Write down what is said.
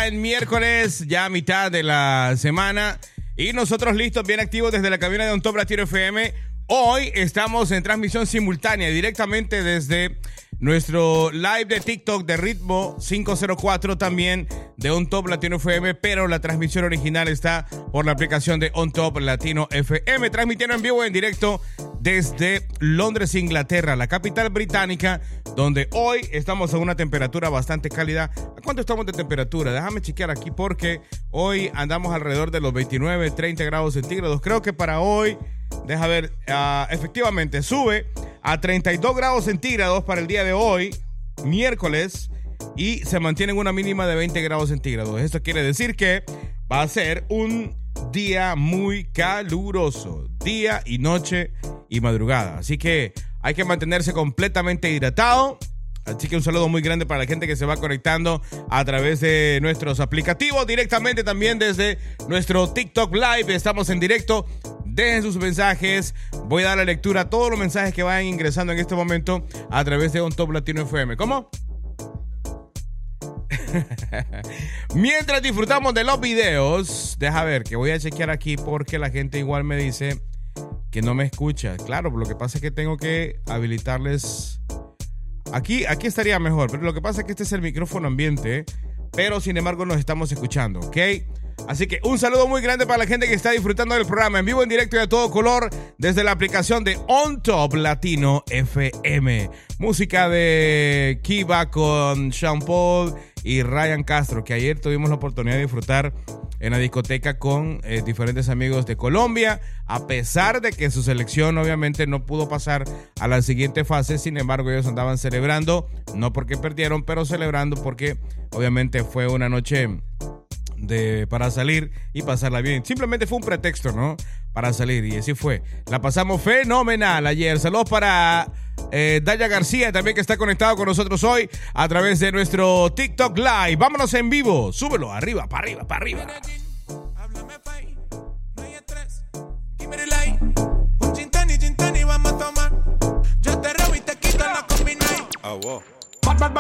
ya en miércoles, ya a mitad de la semana. Y nosotros listos, bien activos desde la cabina de On Top Latino FM. Hoy estamos en transmisión simultánea directamente desde nuestro live de TikTok de Ritmo 504, también de On Top Latino FM, pero la transmisión original está por la aplicación de On Top Latino FM, transmitiendo en vivo en directo desde Londres, Inglaterra, la capital británica, donde hoy estamos a una temperatura bastante cálida. ¿A cuánto estamos de temperatura? Déjame chequear aquí porque hoy andamos alrededor de los 29, 30 grados centígrados. Creo que para hoy, deja ver, efectivamente sube a 32 grados centígrados para el día de hoy, miércoles, y se mantiene en una mínima de 20 grados centígrados. Esto quiere decir que va a ser un día muy caluroso, día y noche y madrugada. Así que hay que mantenerse completamente hidratado. Así que un saludo muy grande para la gente que se va conectando a través de nuestros aplicativos, directamente también desde nuestro TikTok Live. Estamos en directo. Dejen sus mensajes. Voy a dar la lectura a todos los mensajes que vayan ingresando en este momento a través de On Top Latino FM. ¿Cómo? Mientras disfrutamos de los videos, deja ver que voy a chequear aquí porque la gente igual me dice que no me escucha. Claro, lo que pasa es que tengo que habilitarles. Aquí estaría mejor, pero lo que pasa es que este es el micrófono ambiente, pero sin embargo nos estamos escuchando, ¿ok? Así que un saludo muy grande para la gente que está disfrutando del programa en vivo, en directo y a todo color desde la aplicación de On Top Latino FM. Música de Kiva con Sean Paul y Ryan Castro, que ayer tuvimos la oportunidad de disfrutar en la discoteca con diferentes amigos de Colombia, a pesar de que su selección obviamente no pudo pasar a la siguiente fase. Sin embargo, ellos andaban celebrando, no porque perdieron, pero celebrando porque obviamente fue una noche para salir y pasarla bien. Simplemente fue un pretexto, ¿no? Para salir, y así fue. La pasamos fenomenal ayer. Saludos para Daya García, también, que está conectado con nosotros hoy a través de nuestro TikTok Live. Vámonos en vivo. Súbelo, arriba, para arriba, para arriba.